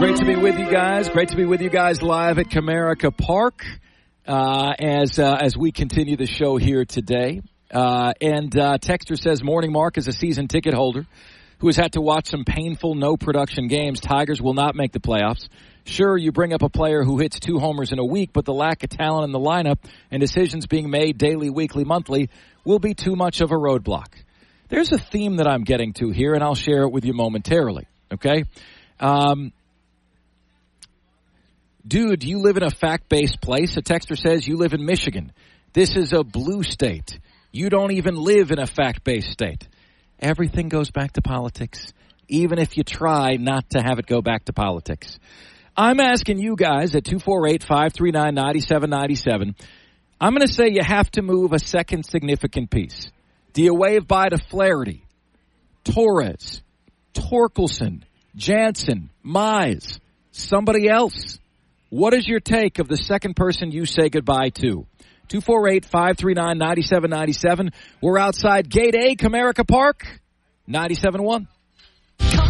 Great to be with you guys. Great to be with you guys live at Comerica Park as we continue the show here today. Texter says, morning, Mark, is a season ticket holder who has had to watch some painful no-production games. Tigers will not make the playoffs. Sure, you bring up a player who hits 2 homers in a week, but the lack of talent in the lineup and decisions being made daily, weekly, monthly will be too much of a roadblock. There's a theme that I'm getting to here, and I'll share it with you momentarily, okay? Dude, you live in a fact-based place. A texter says you live in Michigan. This is a blue state. You don't even live in a fact-based state. Everything goes back to politics, even if you try not to have it go back to politics. I'm asking you guys at 248-539-9797. I'm going to say you have to move a second significant piece. Do you wave bye to Flaherty, Torres, Torkelson, Jansen, Mize, somebody else? What is your take of the second person you say goodbye to? 248-539-9797. We're outside Gate A, Comerica Park, 97.1.